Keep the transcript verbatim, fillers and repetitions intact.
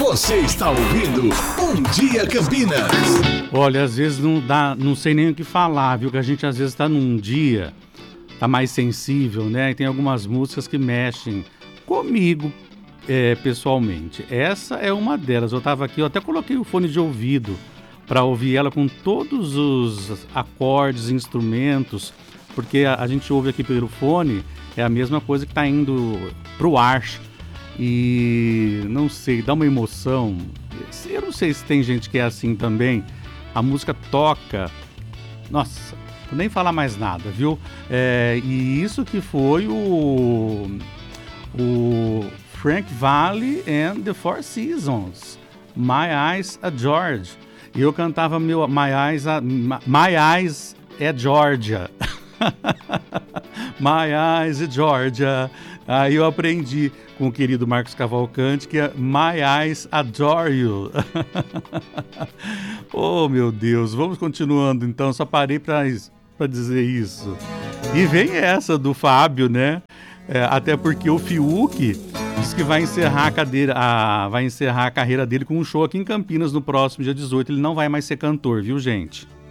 Você está ouvindo Bom Dia Campinas. Olha, às vezes não dá, não sei nem o que falar, viu? Que a gente às vezes está num dia, tá mais sensível, né? E tem algumas músicas que mexem comigo é, pessoalmente. Essa é uma delas. Eu tava aqui, eu até coloquei o fone de ouvido para ouvir ela com todos os acordes, instrumentos, porque a, a gente ouve aqui pelo fone, é a mesma coisa que tá indo pro ar. E não sei, dá uma emoção. Eu não sei se tem gente que é assim também. A música toca. Nossa, vou nem falar mais nada, viu? É, e isso que foi o, o Frank Valli and the Four Seasons, My Eyes a George. E eu cantava meu My Eyes, a, My Eyes é Georgia. My Eyes é Georgia. Aí eu aprendi com o querido Marcos Cavalcante que é My Eyes Adore You. Oh, meu Deus. Vamos continuando, então. Só parei para dizer isso. E vem essa do Fábio, né? É, até porque o Fiuk diz que vai encerrar a, cadeira, a, vai encerrar a carreira dele com um show aqui em Campinas no próximo dia dezoito. Ele não vai mais ser cantor, viu, gente?